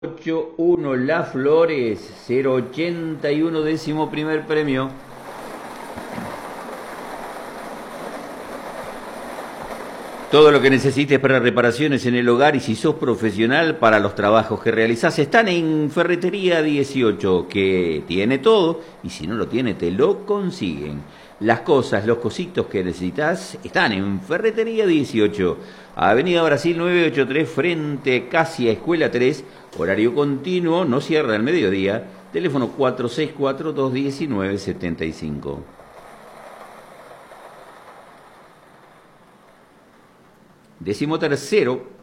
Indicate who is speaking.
Speaker 1: 81 Las Flores, 081 décimo primer premio. Todo lo que necesites para reparaciones en el hogar y si sos profesional para los trabajos que realizás están en Ferretería 18, que tiene todo y si no lo tiene te lo consiguen. Las cosas, los cositos que necesitas están en Ferretería 18, Avenida Brasil 983, frente casi a Escuela 3, horario continuo, no cierra al mediodía, teléfono 464-219-75. Decimotercero